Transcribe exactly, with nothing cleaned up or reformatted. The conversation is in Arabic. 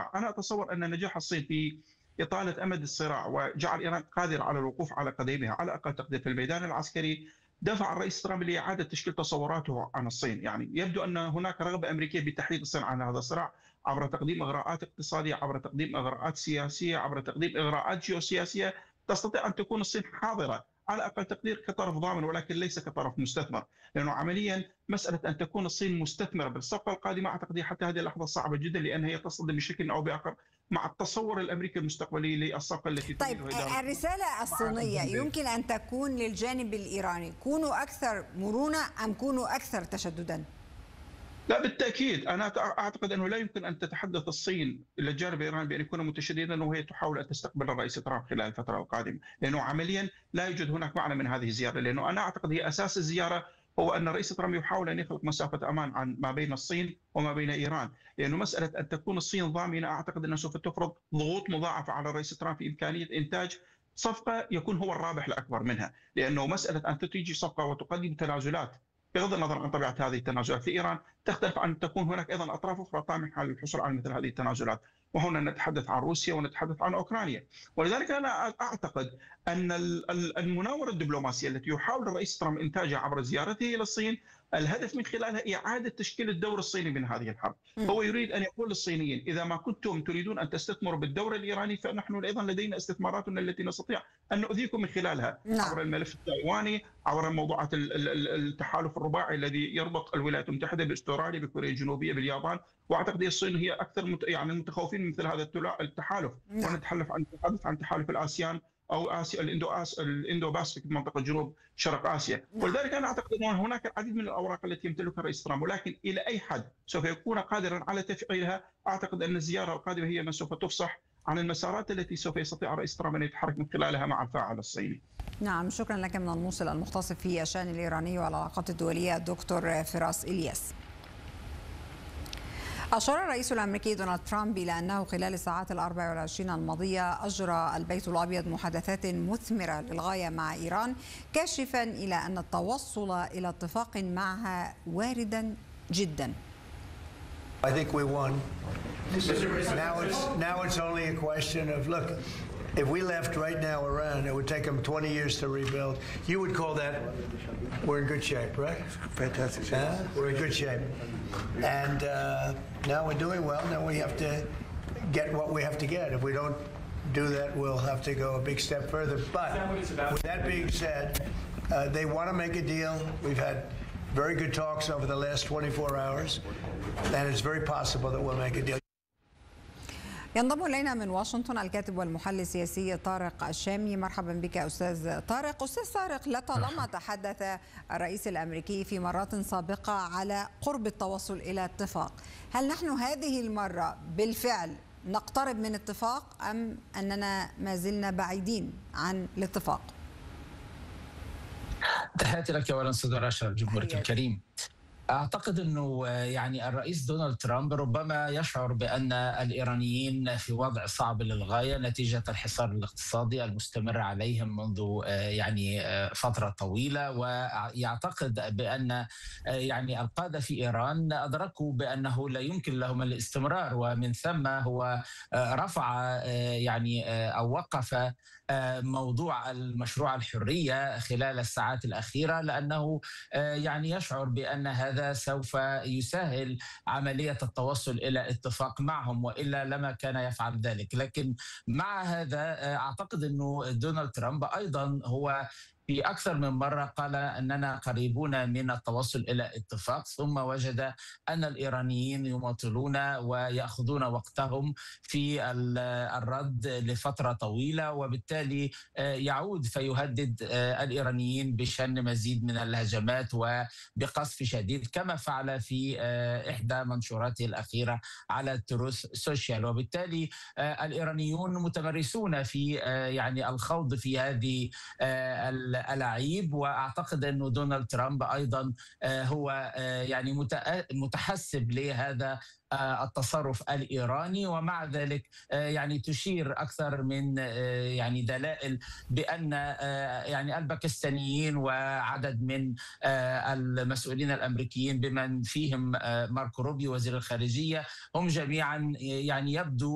الصراع. أنا أتصور أن نجاح الصين في إطالة أمد الصراع وجعل إيران قادرة على الوقوف على قدمها على أقل تقدير في الميدان العسكري دفع الرئيس ترامب لإعادة تشكيل تصوراته عن الصين. يعني يبدو أن هناك رغبة أمريكية بتحديد الصين عن هذا الصراع عبر تقديم إغراءات اقتصادية، عبر تقديم إغراءات سياسية، عبر تقديم إغراءات جيوسياسية تستطيع أن تكون الصين حاضرة على أقل تقدير كطرف ضامن ولكن ليس كطرف مستثمر، لأنه عمليا مسألة أن تكون الصين مستثمرة بالصفقة القادمة أعتقد حتى هذه اللحظة صعبة جدا، لأن هي تصطدم بشكل أو بآخر مع التصور الأمريكي المستقبلي للصفقة التي طيب الرسالة الصينية يمكن أن تكون للجانب الإيراني كونوا أكثر مرونة أم كونوا أكثر تشددا؟ لا بالتأكيد، أنا أعتقد أنه لا يمكن أن تتحدث الصين إلى الجانب الإيراني بأن يكون متشددا وهي تحاول أن تستقبل الرئيس ترامب خلال الفترة القادمة، لأنه عمليا لا يوجد هناك معنى من هذه الزيارة، لأنه أنا أعتقد هي أساس الزيارة هو أن الرئيس ترامب يحاول أن يخلق مسافة أمان عن ما بين الصين وما بين إيران، لأنه مسألة أن تكون الصين ضامنة أعتقد أنها سوف تفرض ضغوط مضاعفة على الرئيس ترامب في إمكانية إنتاج صفقة يكون هو الرابح الأكبر منها، لأنه مسألة أن تنتج صفقة وتقدم تنازلات بغض النظر عن طبيعه هذه التنازلات في ايران تختلف عن تكون هناك ايضا اطراف اخرى طامحه للحصول على مثل هذه التنازلات، وهنا نتحدث عن روسيا ونتحدث عن اوكرانيا، ولذلك انا اعتقد ان المناوره الدبلوماسيه التي يحاول الرئيس ترامب انتاجها عبر زيارته الى الصين الهدف من خلالها اعاده تشكيل الدور الصيني من هذه الحرب، هو يريد ان يقول للصينيين اذا ما كنتم تريدون ان تستثمروا بالدور الايراني فنحن ايضا لدينا استثماراتنا التي نستطيع ان نؤذيكم من خلالها عبر الملف التايواني، عبر موضوعات التحالف الرباعي الذي يربط الولايات المتحده باستراليا بكوريا الجنوبيه باليابان، واعتقد الصين هي اكثر يعني المتخوفين من مثل هذا التحالف، ونتحدث عن نتحدث عن تحالف الاسيان او اسيا الاندو آس الاندو باسفيك منطقه جنوب شرق اسيا، ولذلك انا اعتقد ان هناك العديد من الاوراق التي يمتلكها الرئيس ترامب، ولكن الى اي حد سوف يكون قادرا على تفعيلها؟ اعتقد ان الزياره القادمه هي من سوف تفصح عن المسارات التي سوف يستطيع الرئيس ترامب ان يتحرك من خلالها مع الفاعل الصيني. نعم، شكرا لك من الموصل المختص في الشان الايراني والعلاقات الدوليه الدكتور فراس إلياس. أشار الرئيس الأمريكي دونالد ترامب إلى أنه خلال الساعات الأربع والعشرين الماضية أجرى البيت الأبيض محادثات مثمرة للغاية مع إيران، كاشفا إلى أن التوصل إلى اتفاق معها واردا جدا. I think we won. Now it's now it's only a question of look. If we left right now Iran, it would take them twenty years to rebuild. You would call that we're in good shape, right? Fantastic shape. Uh, we're in good shape. And uh, now we're doing well. Now we have to get what we have to get. If we don't do that, we'll have to go a big step further. But with that being said, uh, they want to make a deal. We've had very good talks over the last twenty-four hours, and it's very possible that we'll make a deal. ينضم إلينا من واشنطن الكاتب والمحلل السياسي طارق الشامي. مرحبا بك أستاذ طارق. أستاذ طارق، لطالما تحدث الرئيس الأمريكي في مرات سابقة على قرب التوصل إلى اتفاق، هل نحن هذه المرة بالفعل نقترب من اتفاق أم أننا ما زلنا بعيدين عن الاتفاق؟ تحياتي لك أولا أستاذ أشرف، جمهورك الكريم. أعتقد أنه يعني الرئيس دونالد ترامب ربما يشعر بأن الإيرانيين في وضع صعب للغاية نتيجة الحصار الاقتصادي المستمر عليهم منذ يعني فترة طويلة، ويعتقد بأن يعني القادة في إيران أدركوا بأنه لا يمكن لهم الاستمرار، ومن ثم هو رفع يعني أو وقف موضوع المشروع الحرية خلال الساعات الأخيرة، لأنه يعني يشعر بأن هذا سوف يسهل عملية التوصل إلى اتفاق معهم، وإلا لما كان يفعل ذلك. لكن مع هذا أعتقد أنه دونالد ترامب أيضا هو في أكثر من مرة قال أننا قريبون من التوصل إلى اتفاق، ثم وجد أن الإيرانيين يماطلون ويأخذون وقتهم في الرد لفترة طويلة، وبالتالي يعود فيهدد الإيرانيين بشن مزيد من الهجمات وبقصف شديد، كما فعل في إحدى منشوراته الأخيرة على التروث سوشيال. وبالتالي الإيرانيون متمرسون في يعني الخوض في هذه الألاعيب، وأعتقد أنه دونالد ترامب أيضا هو يعني متحسب لهذا التصرف الإيراني، ومع ذلك يعني تشير أكثر من يعني دلائل بأن يعني الباكستانيين وعدد من المسؤولين الأمريكيين بمن فيهم ماركو روبيو وزير الخارجية هم جميعا يعني يبدو